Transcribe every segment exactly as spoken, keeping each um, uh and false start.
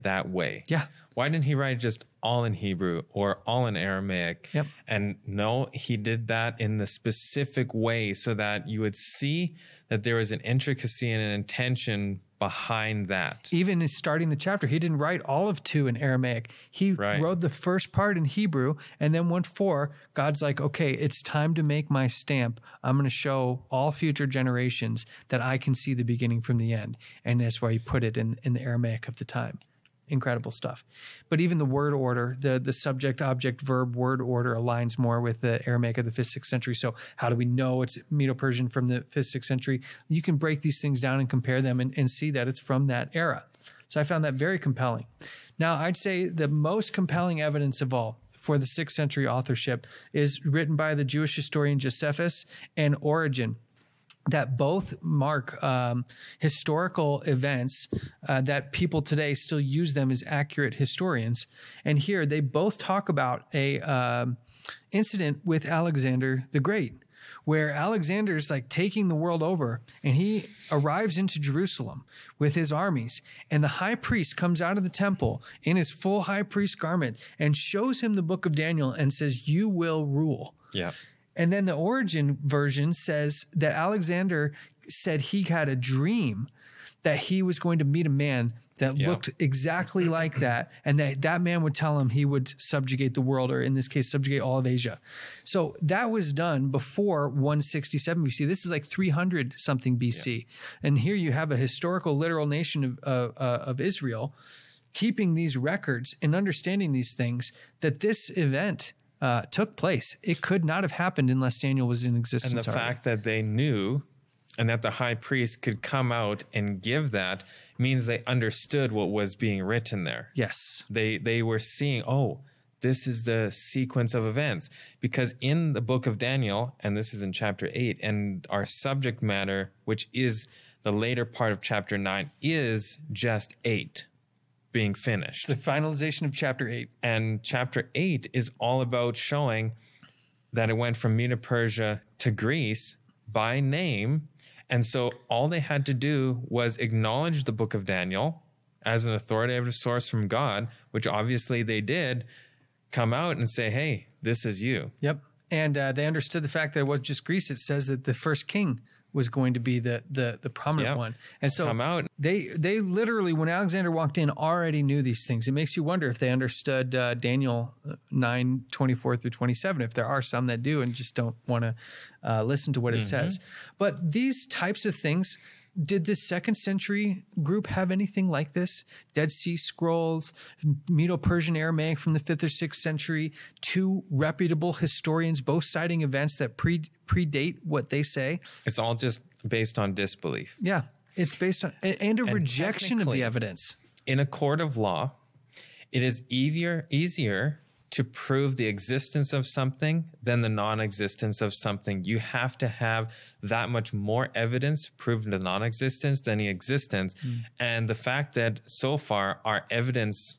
that way? Yeah. Why didn't he write just all in Hebrew or all in Aramaic? Yep. And no, he did that in the specific way so that you would see that there was an intricacy and an intention behind that. Even in starting the chapter, he didn't write all of two in Aramaic. He Right. wrote the first part in Hebrew, and then one four, God's like, okay, it's time to make my stamp. I'm going to show all future generations that I can see the beginning from the end. And that's why he put it in, in the Aramaic of the time. Incredible stuff. But even the word order, the, the subject, object, verb, word order aligns more with the Aramaic of the fifth, sixth century. So how do we know it's Medo-Persian from the fifth, sixth century? You can break these things down and compare them and, and see that it's from that era. So I found that very compelling. Now, I'd say the most compelling evidence of all for the sixth century authorship is written by the Jewish historian Josephus and Origen, that both mark um, historical events uh, that people today still use them as accurate historians. And here they both talk about a um, incident with Alexander the Great, where Alexander's like taking the world over, and he arrives into Jerusalem with his armies, and the high priest comes out of the temple in his full high priest garment and shows him the book of Daniel and says, "You will rule." Yeah. And then the Origen version says that Alexander said he had a dream that he was going to meet a man that Yeah. looked exactly like that, and that that man would tell him he would subjugate the world, or in this case, subjugate all of Asia. So that was done before one sixty-seven B C. This is like three hundred something B C. Yeah. And here you have a historical, literal nation of, uh, uh, of Israel keeping these records and understanding these things, that this event Uh, took place. It could not have happened unless Daniel was in existence. And the already. fact that they knew and that the high priest could come out and give that means they understood what was being written there. Yes. They they were seeing, oh, this is the sequence of events. Because in the book of Daniel, and this is in chapter eight, and our subject matter, which is the later part of chapter nine, is just eight being finished. The finalization of chapter eight. And chapter eight is all about showing that it went from Medo-Persia to Greece by name. And so all they had to do was acknowledge the book of Daniel as an authoritative source from God, which obviously they did, come out and say, hey, this is you. Yep. And uh, they understood the fact that it wasn't just Greece. It says that the first king was going to be the the, the prominent Yep. one. And so Come out. they they literally, when Alexander walked in, already knew these things. It makes you wonder if they understood uh, Daniel nine, twenty-four through twenty-seven, if there are some that do and just don't want to uh, listen to what it Mm-hmm. says. But these types of things, did the second century group have anything like this? Dead Sea Scrolls, Medo-Persian Aramaic from the fifth or sixth century, two reputable historians, both citing events that pre predate what they say. It's all just based on disbelief. Yeah, it's based on, and a And rejection of the technically- evidence. In a court of law, it is easier easier to prove the existence of something than the non-existence of something. You have to have that much more evidence to prove the non-existence than the existence. Mm. And the fact that so far our evidence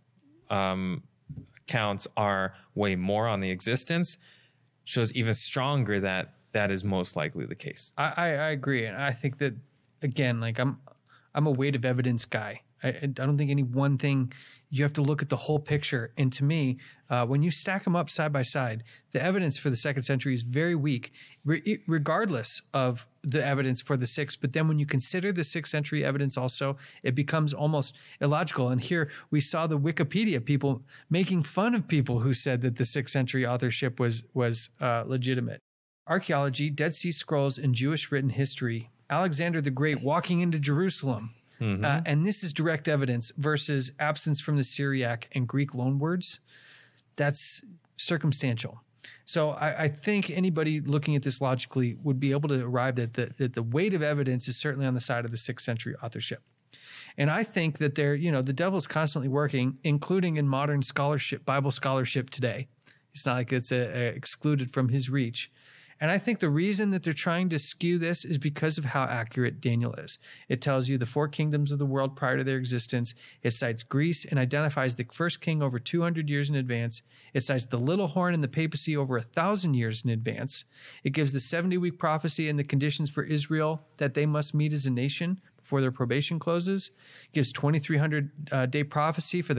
um, counts are way more on the existence shows even stronger that that is most likely the case. I, I, I agree. And I think that, again, like I'm, I'm a weight of evidence guy. I, I don't think any one thing, you have to look at the whole picture. And to me, uh, when you stack them up side by side, the evidence for the second century is very weak, re- regardless of the evidence for the sixth. But then when you consider the sixth century evidence also, it becomes almost illogical. And here we saw the Wikipedia people making fun of people who said that the sixth century authorship was, was uh, legitimate. Archaeology, Dead Sea Scrolls, and Jewish written history. Alexander the Great walking into Jerusalem. Mm-hmm. Uh, and this is direct evidence versus absence from the Syriac and Greek loanwords. That's circumstantial. So I, I think anybody looking at this logically would be able to arrive at the, that the weight of evidence is certainly on the side of the sixth century authorship. And I think that there, you know, the devil's constantly working, including in modern scholarship, Bible scholarship today. It's not like it's a, a excluded from his reach. And I think the reason that they're trying to skew this is because of how accurate Daniel is. It tells you the four kingdoms of the world prior to their existence. It cites Greece and identifies the first king over two hundred years in advance. It cites the little horn and the papacy over one thousand years in advance. It gives the seventy-week prophecy and the conditions for Israel that they must meet as a nation before their probation closes. It gives twenty-three hundred uh, day prophecy for the